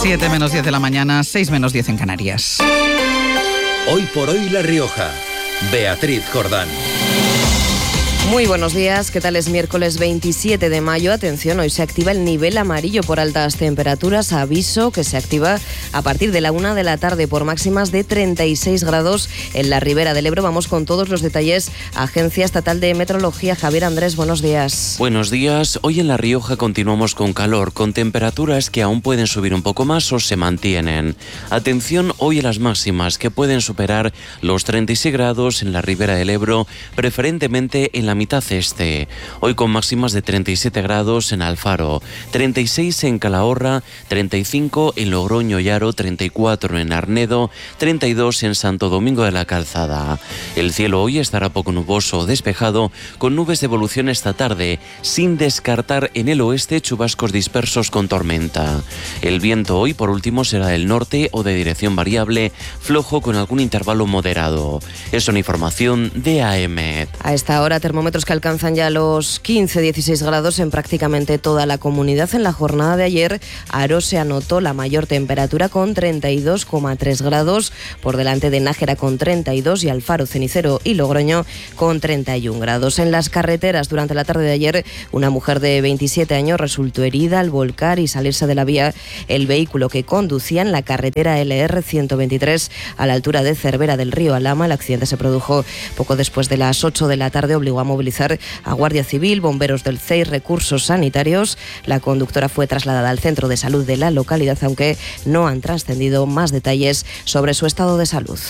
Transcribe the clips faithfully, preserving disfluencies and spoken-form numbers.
siete menos diez de la mañana, seis menos diez en Canarias. Hoy por hoy La Rioja. Beatriz Jordán. Muy buenos días, ¿qué tal? Es miércoles veintisiete de mayo. Atención, hoy se activa el nivel amarillo por altas temperaturas, aviso que se activa a partir de la una de la tarde por máximas de treinta y seis grados en la Ribera del Ebro. Vamos con todos los detalles. Agencia Estatal de Meteorología, Javier Andrés, buenos días. Buenos días. Hoy en La Rioja continuamos con calor, con temperaturas que aún pueden subir un poco más o se mantienen. Atención hoy a las máximas, que pueden superar los treinta y seis grados en la Ribera del Ebro, preferentemente en la mitad este. Hoy con máximas de treinta y siete grados en Alfaro, treinta y seis en Calahorra, treinta y cinco en Logroño y Haro, treinta y cuatro en Arnedo, treinta y dos en Santo Domingo de la Calzada. El cielo hoy estará poco nuboso o despejado, con nubes de evolución esta tarde, sin descartar en el oeste chubascos dispersos con tormenta. El viento hoy, por último, será del norte o de dirección variable, flojo con algún intervalo moderado. Es una información de A E M E T. A esta hora, termómetros que alcanzan ya los quince a dieciséis grados en prácticamente toda la comunidad. En la jornada de ayer, Haro se anotó la mayor temperatura con treinta y dos coma tres grados, por delante de Nájera con treinta y dos y Alfaro, Cenicero y Logroño con treinta y un grados. En las carreteras, durante la tarde de ayer, una mujer de veintisiete años resultó herida al volcar y salirse de la vía el vehículo que conducía en la carretera L R ciento veintitrés a la altura de Cervera del Río Alhama. El accidente se produjo poco después de las ocho de la tarde, obligó a movilizar a Guardia Civil, bomberos del C E I, recursos sanitarios. La conductora fue trasladada al centro de salud de la localidad, aunque no han trascendido más detalles sobre su estado de salud.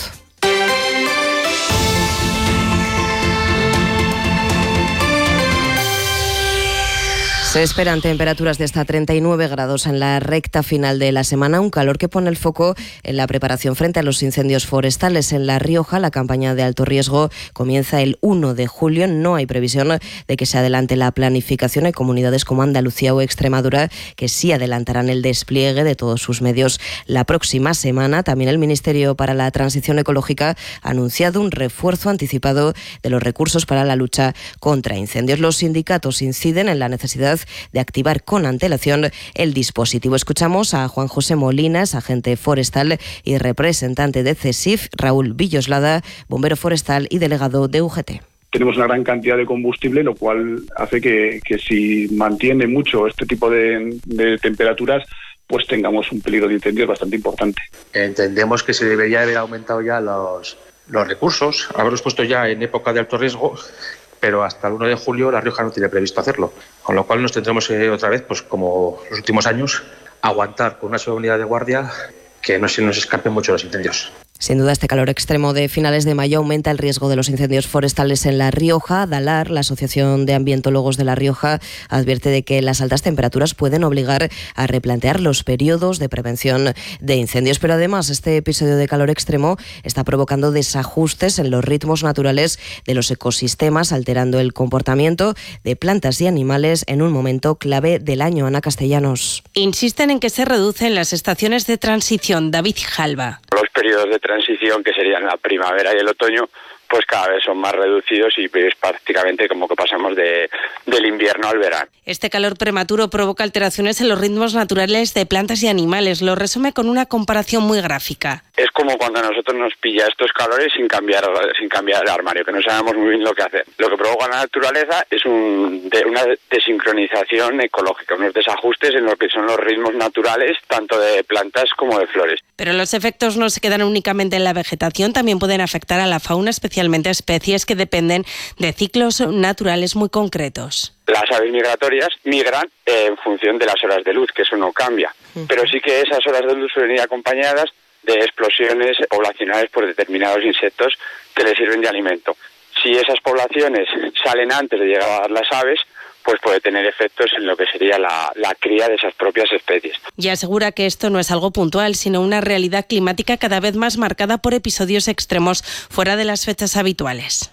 Se esperan temperaturas de hasta treinta y nueve grados en la recta final de la semana, un calor que pone el foco en la preparación frente a los incendios forestales. En La Rioja, la campaña de alto riesgo comienza el uno de julio. No hay previsión de que se adelante la planificación. Hay comunidades como Andalucía o Extremadura que sí adelantarán el despliegue de todos sus medios la próxima semana. También el Ministerio para la Transición Ecológica ha anunciado un refuerzo anticipado de los recursos para la lucha contra incendios. Los sindicatos inciden en la necesidad de activar con antelación el dispositivo. Escuchamos a Juan José Molinas, agente forestal y representante de CESIF, Raúl Villoslada, bombero forestal y delegado de U G T. Tenemos una gran cantidad de combustible, lo cual hace que, que si mantiene mucho este tipo de, de temperaturas, pues tengamos un peligro de incendios bastante importante. Entendemos que se debería haber aumentado ya los, los recursos, haberlos puesto ya en época de alto riesgo, pero hasta el uno de julio La Rioja no tiene previsto hacerlo, con lo cual nos tendremos eh, otra vez, pues como los últimos años, aguantar con una sola unidad de guardia que no se nos escapen mucho los incendios. Sin duda, este calor extremo de finales de mayo aumenta el riesgo de los incendios forestales en La Rioja. Dalar, la Asociación de Ambientólogos de La Rioja, advierte de que las altas temperaturas pueden obligar a replantear los periodos de prevención de incendios. Pero además, este episodio de calor extremo está provocando desajustes en los ritmos naturales de los ecosistemas, alterando el comportamiento de plantas y animales en un momento clave del año. Ana Castellanos. Insisten en que se reducen las estaciones de transición. David Jalva. Los periodos de transición, que serían la primavera y el otoño, pues cada vez son más reducidos y es prácticamente como que pasamos de, del invierno al verano. Este calor prematuro provoca alteraciones en los ritmos naturales de plantas y animales. Lo resume con una comparación muy gráfica. Es como cuando a nosotros nos pilla estos calores sin cambiar sin cambiar el armario, que no sabemos muy bien lo que hacer. Lo que provoca la naturaleza es un, de, una desincronización ecológica, unos desajustes en lo que son los ritmos naturales, tanto de plantas como de flores. Pero los efectos no se quedan únicamente en la vegetación, también pueden afectar a la fauna, especialmente a especies que dependen de ciclos naturales muy concretos. Las aves migratorias migran en función de las horas de luz, que eso no cambia. Pero sí que esas horas de luz suelen ir acompañadas de explosiones poblacionales por determinados insectos que les sirven de alimento. Si esas poblaciones salen antes de llegar a las aves, pues puede tener efectos en lo que sería la, la cría de esas propias especies. Y asegura que esto no es algo puntual, sino una realidad climática cada vez más marcada por episodios extremos fuera de las fechas habituales.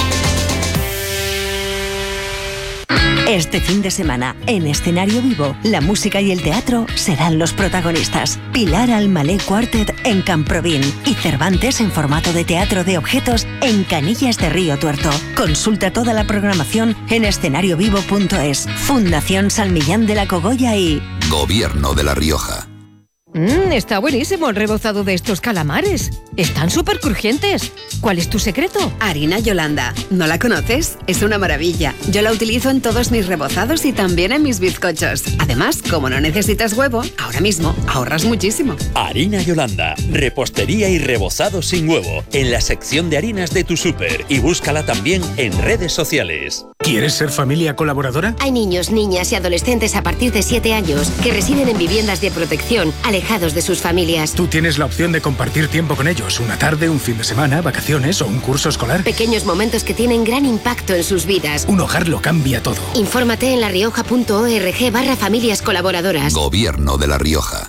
Este fin de semana, en Escenario Vivo, la música y el teatro serán los protagonistas. Pilar Almalé Quartet en Camprovin y Cervantes en formato de teatro de objetos en Canillas de Río Tuerto. Consulta toda la programación en escenario vivo punto es. Fundación San Millán de la Cogolla y Gobierno de La Rioja. Mmm, está buenísimo el rebozado de estos calamares. Están súper crujientes. ¿Cuál es tu secreto? Harina Yolanda. ¿No la conoces? Es una maravilla. Yo la utilizo en todos mis rebozados y también en mis bizcochos. Además, como no necesitas huevo, ahora mismo ahorras muchísimo. Harina Yolanda. Repostería y rebozado sin huevo. En la sección de harinas de tu súper. Y búscala también en redes sociales. ¿Quieres ser familia colaboradora? Hay niños, niñas y adolescentes a partir de siete años que residen en viviendas de protección, alejados de sus familias. Tú tienes la opción de compartir tiempo con ellos, una tarde, un fin de semana, vacaciones o un curso escolar. Pequeños momentos que tienen gran impacto en sus vidas. Un hogar lo cambia todo. Infórmate en larioja.org barra familias colaboradoras. Gobierno de La Rioja.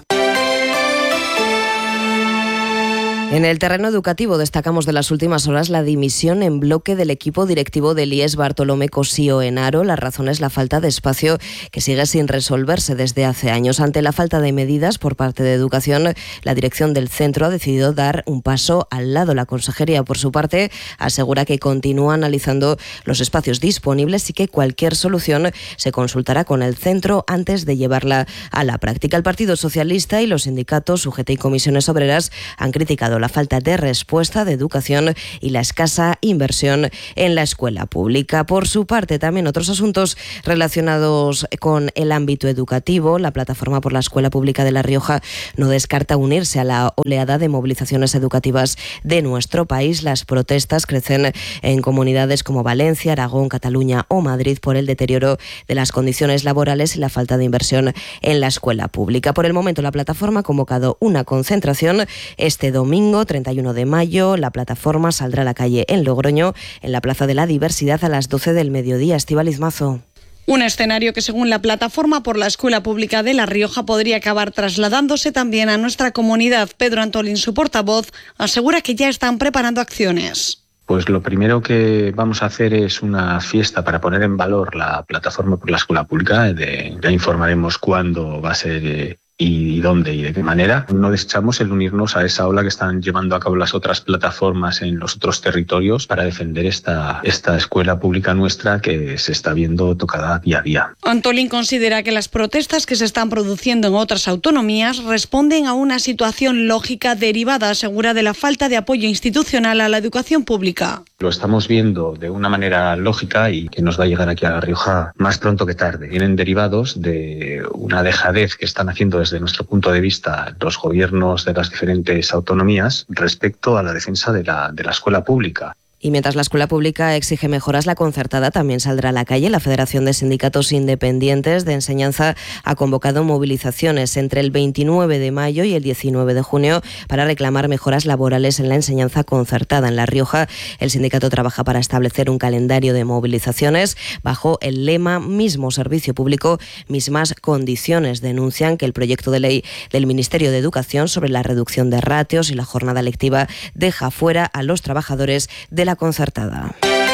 En el terreno educativo destacamos de las últimas horas la dimisión en bloque del equipo directivo del I E S Bartolomé Cosío en Haro. La razón es la falta de espacio que sigue sin resolverse desde hace años. Ante la falta de medidas por parte de Educación, la dirección del centro ha decidido dar un paso al lado. La consejería, por su parte, asegura que continúa analizando los espacios disponibles y que cualquier solución se consultará con el centro antes de llevarla a la práctica. El Partido Socialista y los sindicatos U G T y comisiones obreras han criticado la falta de respuesta de Educación y la escasa inversión en la escuela pública. Por su parte, también otros asuntos relacionados con el ámbito educativo. La Plataforma por la Escuela Pública de La Rioja no descarta unirse a la oleada de movilizaciones educativas de nuestro país. Las protestas crecen en comunidades como Valencia, Aragón, Cataluña o Madrid por el deterioro de las condiciones laborales y la falta de inversión en la escuela pública. Por el momento, la plataforma ha convocado una concentración este domingo treinta y uno de mayo. La plataforma saldrá a la calle en Logroño, en la Plaza de la Diversidad, a las doce del mediodía. Estíbaliz Mazo. Un escenario que, según la Plataforma por la Escuela Pública de La Rioja, podría acabar trasladándose también a nuestra comunidad. Pedro Antolín, su portavoz, asegura que ya están preparando acciones. Pues lo primero que vamos a hacer es una fiesta para poner en valor la Plataforma por la Escuela Pública. De, ya informaremos cuándo va a ser eh, y dónde y de qué manera. No desechamos el unirnos a esa ola que están llevando a cabo las otras plataformas en los otros territorios para defender esta, esta escuela pública nuestra que se está viendo tocada día a día. Antolín considera que las protestas que se están produciendo en otras autonomías responden a una situación lógica derivada, asegura, de la falta de apoyo institucional a la educación pública. Lo estamos viendo de una manera lógica y que nos va a llegar aquí a La Rioja más pronto que tarde. Vienen derivados de una dejadez que están haciendo desde nuestro punto de vista los gobiernos de las diferentes autonomías respecto a la defensa de la, de la escuela pública. Y mientras la escuela pública exige mejoras, la concertada también saldrá a la calle. La Federación de Sindicatos Independientes de Enseñanza ha convocado movilizaciones entre el veintinueve de mayo y el diecinueve de junio para reclamar mejoras laborales en la enseñanza concertada. En La Rioja, el sindicato trabaja para establecer un calendario de movilizaciones bajo el lema Mismo servicio público, mismas condiciones. Denuncian que el proyecto de ley del Ministerio de Educación sobre la reducción de ratios y la jornada lectiva deja fuera a los trabajadores de la concertada.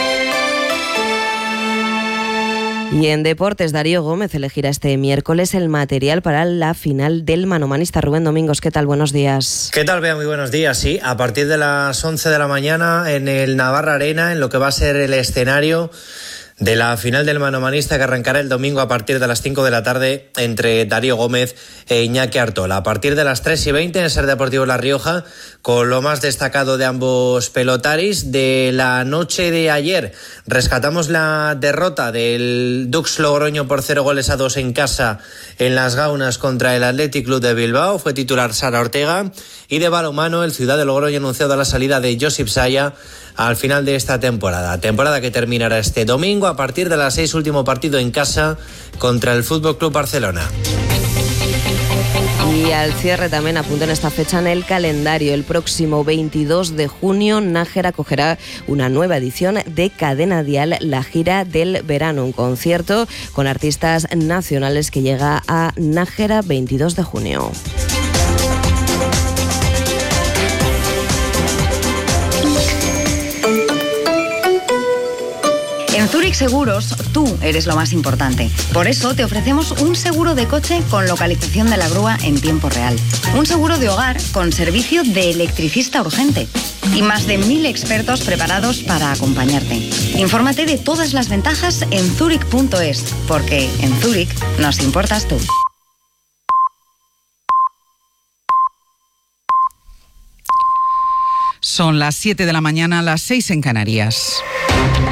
Y en deportes, Darío Gómez elegirá este miércoles el material para la final del manomanista. Rubén Domingos, ¿qué tal? Buenos días. ¿Qué tal, Bea? Muy buenos días. Sí, a partir de las once de la mañana en el Navarra Arena, en lo que va a ser el escenario de la final del manomanista que arrancará el domingo a partir de las cinco de la tarde entre Darío Gómez e Iñaki Artola. A partir de las tres y veinte en el Ser Deportivo La Rioja, con lo más destacado de ambos pelotaris de la noche de ayer. Rescatamos la derrota del Dux Logroño por cero goles a dos en casa en Las Gaunas contra el Athletic Club de Bilbao. Fue titular Sara Ortega. Y de balonmano, el Ciudad de Logroño ha anunciado la salida de Josip Saya al final de esta temporada. Temporada que terminará este domingo a partir de las seis, último partido en casa contra el F C Barcelona. Y al cierre también apunten esta fecha en el calendario. El próximo veintidós de junio, Nájera acogerá una nueva edición de Cadena Dial, la gira del verano. Un concierto con artistas nacionales que llega a Nájera veintidós de junio. En Zurich Seguros, tú eres lo más importante. Por eso te ofrecemos un seguro de coche con localización de la grúa en tiempo real. Un seguro de hogar con servicio de electricista urgente. Y más de mil expertos preparados para acompañarte. Infórmate de todas las ventajas en zurich punto es, porque en Zurich nos importas tú. Son las siete de la mañana, las seis en Canarias.